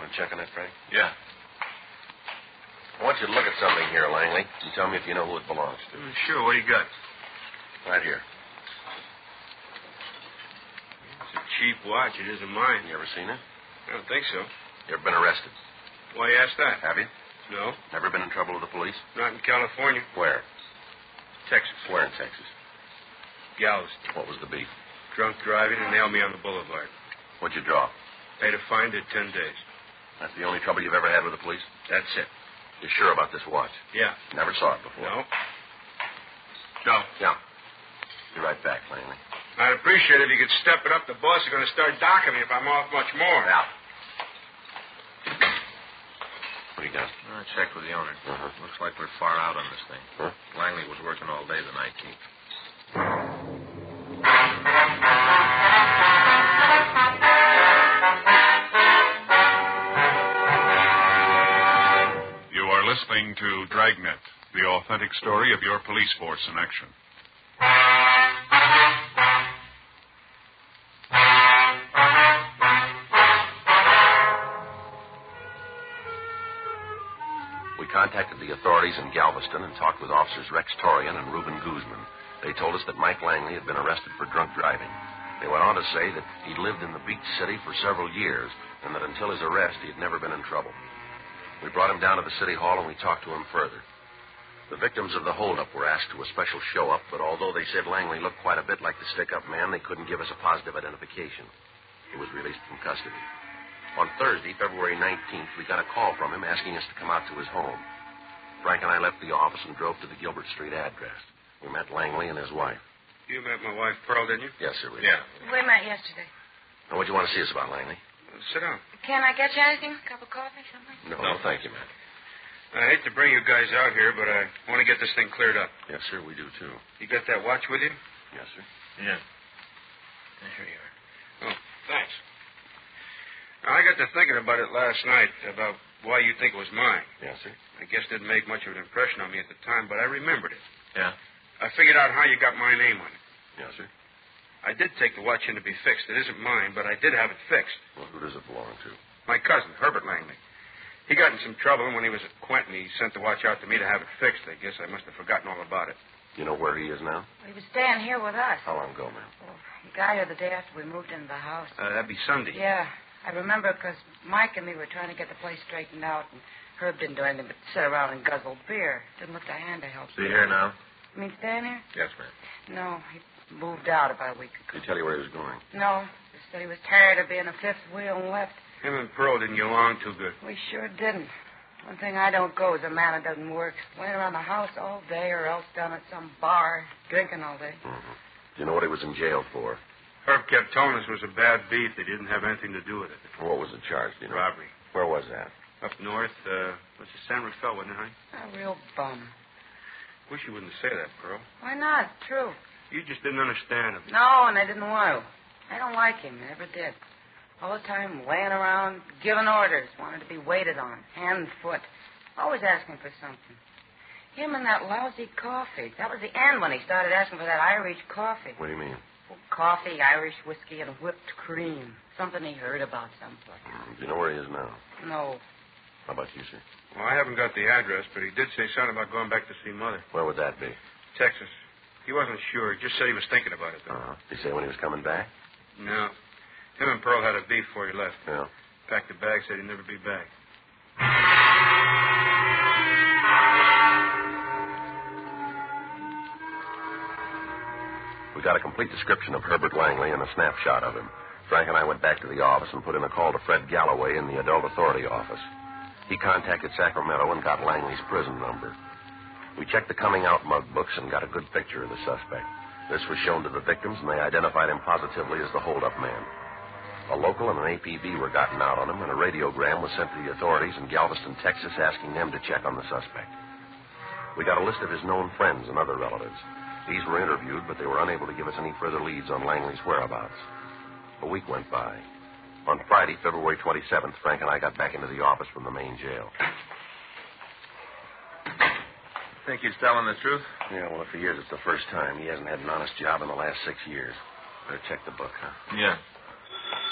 want to check on that, Frank? Yeah. I want you to look at something here, Langley, and tell me if you know who it belongs to. Sure. What do you got? Right here. It's a cheap watch. It isn't mine. You ever seen it? I don't think so. You ever been arrested? Why you ask that? Have you? No. Never been in trouble with the police? Not in California. Where? Texas. Where in Texas? Galveston. What was the beef? Drunk driving and nailed me on the boulevard. What'd you draw? Paid a fine, did 10 days. That's the only trouble you've ever had with the police? That's it. You're sure about this watch? Yeah. Never saw it before? No. Yeah. Be right back, Langley. I'd appreciate it if you could step it up. The boss is going to start docking me if I'm off much more. Yeah. What do you got? I checked with the owner. Looks like we're far out on this thing. Huh? Langley was working all day the night, Keith. You are listening to Dragnet, the authentic story of your police force in action. We contacted the authorities in Galveston and talked with officers Rex Torian and Reuben Guzman. They told us that Mike Langley had been arrested for drunk driving. They went on to say that he'd lived in the beach city for several years and that until his arrest he had never been in trouble. We brought him down to the city hall and we talked to him further. The victims of the holdup were asked to a special show-up, but although they said Langley looked quite a bit like the stick-up man, they couldn't give us a positive identification. He was released from custody. On Thursday, February 19th, we got a call from him asking us to come out to his home. Frank and I left the office and drove to the Gilbert Street address. We met Langley and his wife. You met my wife, Pearl, didn't you? Yes, sir, we Yeah. did. We met yesterday. Now, what'd you want to see us about, Langley? Sit down. Can I get you anything? A cup of coffee, something? No, thank you, man. I hate to bring you guys out here, but I want to get this thing cleared up. Yes, sir, we do, too. You got that watch with you? Yes, sir. Yeah. Here you are. Oh, thanks. Now, I got to thinking about it last night, about why you think it was mine. Yes, sir. I guess it didn't make much of an impression on me at the time, but I remembered it. Yeah? I figured out how you got my name on it. Yes, sir. I did take the watch in to be fixed. It isn't mine, but I did have it fixed. Well, who does it belong to? My cousin, Herbert Langley. He got in some trouble, and when he was at Quentin, he sent the watch out to me to have it fixed. I guess I must have forgotten all about it. You know where he is now? He was staying here with us. How long ago, ma'am? Oh, he got here the day after we moved into the house. That'd be Sunday. Yeah, I remember because Mike and me were trying to get the place straightened out, and Herb didn't do anything but sit around and guzzle beer. Didn't look to hand to help. Is he here now? You mean staying here? Yes, ma'am. No, he moved out about a week ago. Did he tell you where he was going? No, just said he was tired of being a fifth wheel and left. Him and Pearl didn't get along too good. We sure didn't. One thing I don't go is a man that doesn't work. Laying around the house all day or else down at some bar, drinking all day. Mm-hmm. Do you know what he was in jail for? Herb kept telling us it was a bad beat. They didn't have anything to do with it. What was the charge, do you know? Robbery. Where was that? Up north, was it San Rafael, wasn't it, honey? A real bum. Wish you wouldn't say that, Pearl. Why not? It's true. You just didn't understand him. No, and I didn't want to. I don't like him. Never did. All the time laying around, giving orders, wanted to be waited on, hand and foot. Always asking for something. Him and that lousy coffee. That was the end when he started asking for that Irish coffee. What do you mean? Coffee, Irish whiskey, and whipped cream. Something he heard about someplace. Do you know where he is now? No. How about you, sir? Well, I haven't got the address, but he did say something about going back to see Mother. Where would that be? Texas. He wasn't sure. He just said he was thinking about it, though. Did he say when he was coming back? No. Him and Pearl had a beef before he left. Yeah. Packed the bag, said he'd never be back. We got a complete description of Herbert Langley and a snapshot of him. Frank and I went back to the office and put in a call to Fred Galloway in the Adult Authority office. He contacted Sacramento and got Langley's prison number. We checked the coming out mug books and got a good picture of the suspect. This was shown to the victims, and they identified him positively as the holdup man. A local and an APB were gotten out on him, and a radiogram was sent to the authorities in Galveston, Texas, asking them to check on the suspect. We got a list of his known friends and other relatives. These were interviewed, but they were unable to give us any further leads on Langley's whereabouts. A week went by. On Friday, February 27th, Frank and I got back into the office from the main jail. Think he's telling the truth? Yeah, well, if he is, it's the first time. He hasn't had an honest job in the last 6 years. Better check the book, huh? Yeah.